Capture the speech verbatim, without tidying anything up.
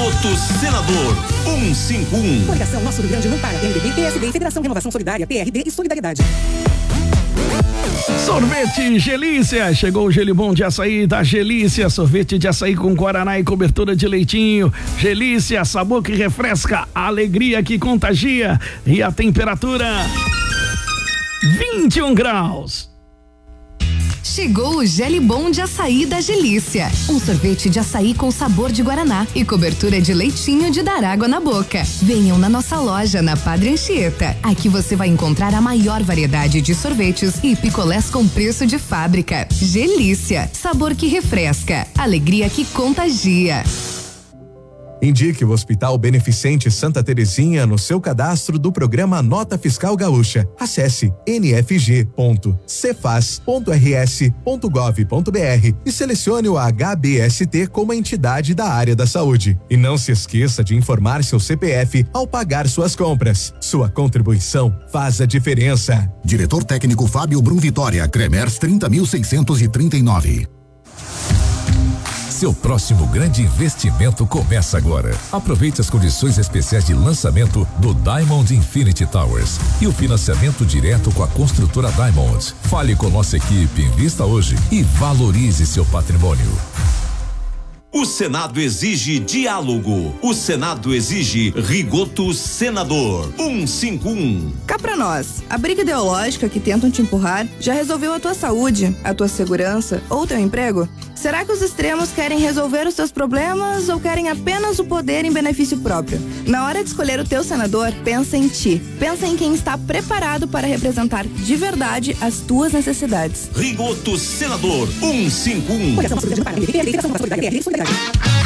Rigoto Senador cento e cinquenta e um. Coligação Nosso Rio Grande não para. M D B, P S D, Federação Renovação Solidária, P R D e Solidariedade. Sorvete Gelícia, chegou o gelibom de açaí da Gelícia, sorvete de açaí com guaraná e cobertura de leitinho. Gelícia, sabor que refresca, alegria que contagia e a temperatura vinte e um graus. Chegou o gelibom de açaí da Gelícia, um sorvete de açaí com sabor de guaraná e cobertura de leitinho de dar água na boca. Venham na nossa loja na Padre Anchieta. Aqui você vai encontrar a maior variedade de sorvetes e picolés com preço de fábrica. Gelícia, sabor que refresca, alegria que contagia. Indique o Hospital Beneficente Santa Terezinha no seu cadastro do programa Nota Fiscal Gaúcha. Acesse n f g ponto cefaz ponto r s ponto gov ponto b r e selecione o H B S T como entidade da área da saúde. E não se esqueça de informar seu C P F ao pagar suas compras. Sua contribuição faz a diferença. Diretor técnico Fábio Brum Vitória, Cremers trinta mil seiscentos e trinta e nove. Seu próximo grande investimento começa agora. Aproveite as condições especiais de lançamento do Diamond Infinity Towers e o financiamento direto com a construtora Diamond. Fale com nossa equipe, invista hoje e valorize seu patrimônio. O Senado exige diálogo. O Senado exige Rigoto Senador cento e cinquenta e um. Cá pra nós, a briga ideológica que tentam te empurrar já resolveu a tua saúde, a tua segurança ou teu emprego? Será que os extremos querem resolver os teus problemas ou querem apenas o poder em benefício próprio? Na hora de escolher o teu senador, pensa em ti. Pensa em quem está preparado para representar de verdade as tuas necessidades. Rigoto Senador cento e cinquenta e um. Coligação Nosso Rio Grande não para. M D B, P S D, Federação Renovação Solidária, P R D e Solidariedade.